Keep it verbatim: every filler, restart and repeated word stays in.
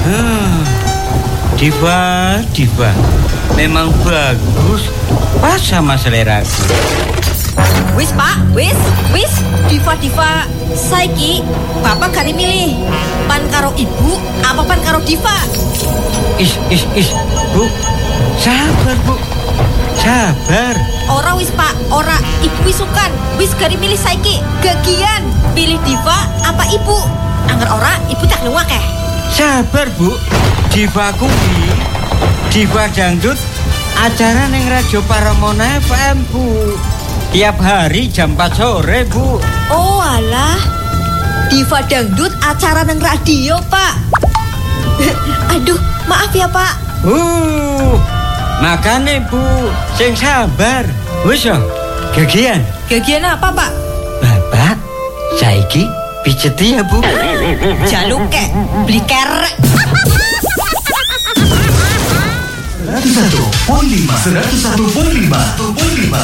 Hmm, Diva, Diva, memang bagus, pas sama selera. Wis pak, wis, wis, Diva-Diva saiki bapak gak milih pan karo ibu apa pan karo Diva. Is, is, is, Bu, sabar Bu, sabar. Ora wis pak, ora, ibu wisukan, wis gak milih saiki, gagian pilih Diva apa ibu. Angger ora, ibu tak ngewakeh. Sabar Bu, Diva kuwi, Diva dangdut acara ning Radio Paramona F M Bu. Tiap hari jam empat sore, Bu. Oh alah, Diva dangdut acara nang radio, Pak. Aduh, maaf ya, Pak. Uh, makane Bu, sing sabar. Wis yo, gagian. Gagian apa, Pak? Bapak, saiki pijeti ya, Bu. Jaluke, beli kerek. seratus satu koma lima seratus satu koma lima